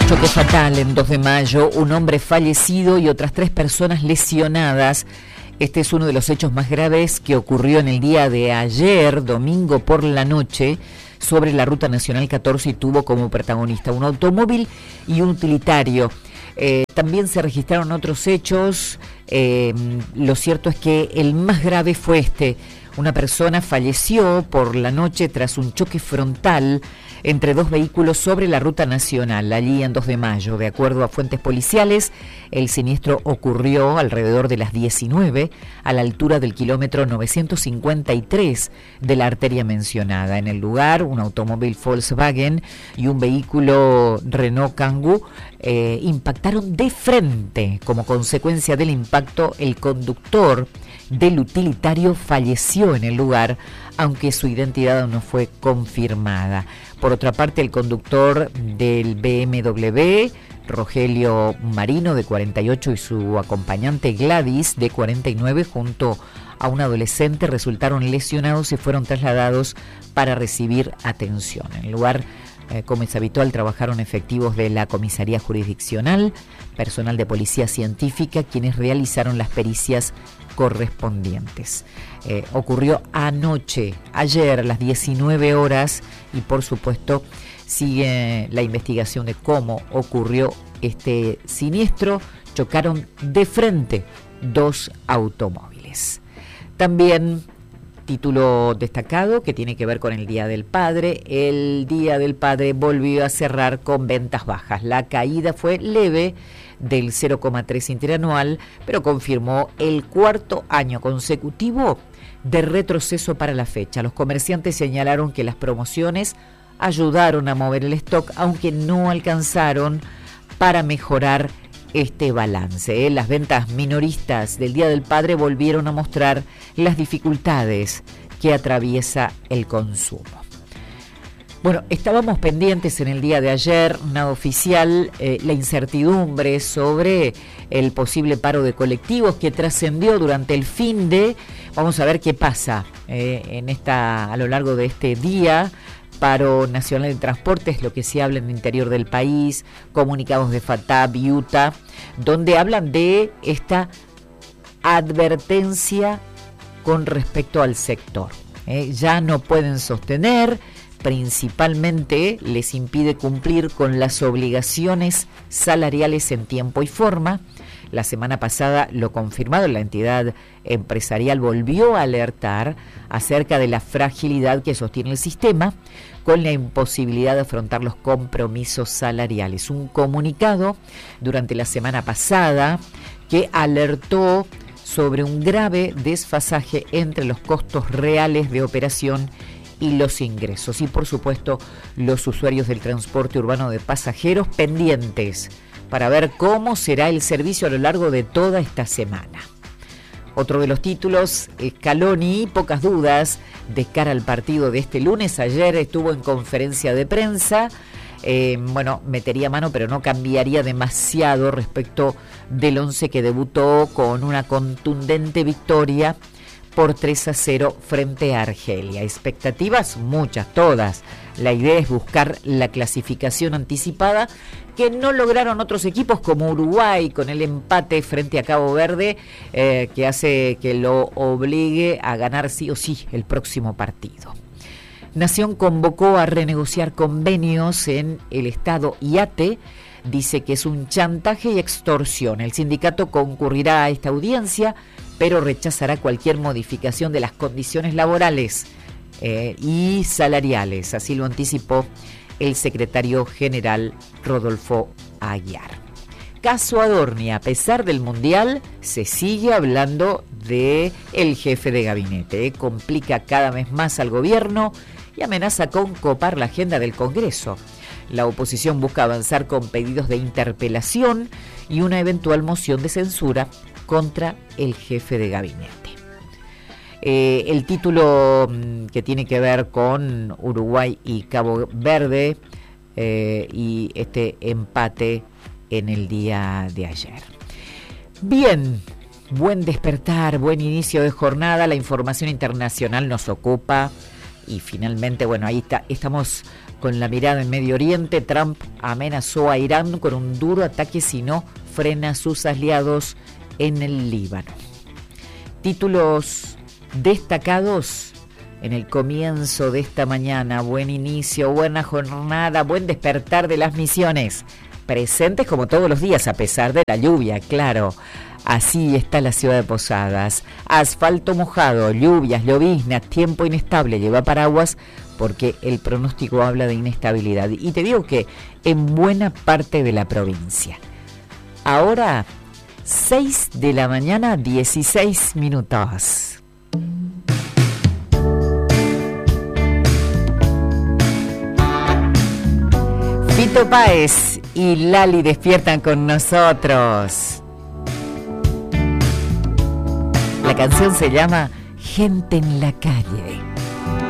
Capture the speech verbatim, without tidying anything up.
Choque fatal en dos de mayo, un hombre fallecido y otras tres personas lesionadas. Este es uno de los hechos más graves que ocurrió en el día de ayer, domingo por la noche, sobre la Ruta Nacional catorce y tuvo como protagonista un automóvil y un utilitario. Eh, también se registraron otros hechos. Eh, lo cierto es que el más grave fue este. Una persona falleció por la noche tras un choque frontal entre dos vehículos sobre la Ruta Nacional, allí en dos de mayo. De acuerdo a fuentes policiales, el siniestro ocurrió alrededor de las diecinueve, a la altura del kilómetro novecientos cincuenta y tres de la arteria mencionada. En el lugar, un automóvil Volkswagen y un vehículo Renault Kangoo eh, impactaron de frente. Como consecuencia del impacto, el conductor del utilitario falleció en el lugar, aunque su identidad no fue confirmada. Por otra parte, el conductor del B M W, Rogelio Marino, de cuarenta y ocho, y su acompañante Gladys, de cuarenta y nueve, junto a un adolescente, resultaron lesionados y fueron trasladados para recibir atención. En el lugar, eh, como es habitual, trabajaron efectivos de la comisaría jurisdiccional, personal de policía científica, quienes realizaron las pericias correspondientes. Eh, ocurrió anoche, ayer a las diecinueve horas, y por supuesto sigue la investigación de cómo ocurrió este siniestro. Chocaron de frente dos automóviles. También título destacado que tiene que ver con el Día del Padre. El Día del Padre volvió a cerrar con ventas bajas. La caída fue leve, del cero coma tres interanual, pero confirmó el cuarto año consecutivo de retroceso para la fecha. Los comerciantes señalaron que las promociones ayudaron a mover el stock, aunque no alcanzaron para mejorar este balance. Las ventas minoristas del Día del Padre volvieron a mostrar las dificultades que atraviesa el consumo. Bueno, estábamos pendientes en el día de ayer, nada oficial, eh, la incertidumbre sobre el posible paro de colectivos que trascendió durante el fin de. Vamos a ver qué pasa eh, en esta a lo largo de este día. Paro nacional de transporte es lo que se habla en el interior del país, comunicados de FATAP y UTA, donde hablan de esta advertencia con respecto al sector. Eh, ya no pueden sostener. Principalmente les impide cumplir con las obligaciones salariales en tiempo y forma. La semana pasada, lo confirmado, la entidad empresarial volvió a alertar acerca de la fragilidad que sostiene el sistema con la imposibilidad de afrontar los compromisos salariales. Un comunicado durante la semana pasada que alertó sobre un grave desfasaje entre los costos reales de operación y los ingresos. Y por supuesto, los usuarios del transporte urbano de pasajeros pendientes para ver cómo será el servicio a lo largo de toda esta semana. Otro de los títulos, Scaloni, pocas dudas de cara al partido de este lunes. Ayer estuvo en conferencia de prensa. Eh, bueno, metería mano, pero no cambiaría demasiado respecto del once que debutó con una contundente victoria por tres a cero frente a Argelia. Expectativas muchas, todas. La idea es buscar la clasificación anticipada que no lograron otros equipos como Uruguay con el empate frente a Cabo Verde, eh, que hace que lo obligue a ganar sí o sí el próximo partido. Nación convocó a renegociar convenios en el Estado y A T E. Dice que es un chantaje y extorsión. El sindicato concurrirá a esta audiencia, pero rechazará cualquier modificación de las condiciones laborales eh, y salariales. Así lo anticipó el secretario general Rodolfo Aguiar. Caso Adorni, a pesar del Mundial, se sigue hablando de el jefe de gabinete. Eh. Complica cada vez más al gobierno y amenaza con copar la agenda del Congreso. La oposición busca avanzar con pedidos de interpelación y una eventual moción de censura contra el jefe de gabinete. Eh, el título mmm, que tiene que ver con Uruguay y Cabo Verde eh, y este empate en el día de ayer. Bien, buen despertar, buen inicio de jornada. La información internacional nos ocupa. Y finalmente, bueno, ahí está, estamos con la mirada en Medio Oriente. Trump amenazó a Irán con un duro ataque si no frena a sus aliados en el Líbano. Títulos destacados en el comienzo de esta mañana. Buen inicio, buena jornada, buen despertar de las misiones. Presentes como todos los días, a pesar de la lluvia, claro. Así está la ciudad de Posadas. Asfalto mojado, lluvias, lloviznas, tiempo inestable. Lleva paraguas porque el pronóstico habla de inestabilidad. Y te digo que en buena parte de la provincia. Ahora, seis de la mañana, dieciséis minutos. Fito Páez y Lali despiertan con nosotros. La canción se llama Gente en la Calle.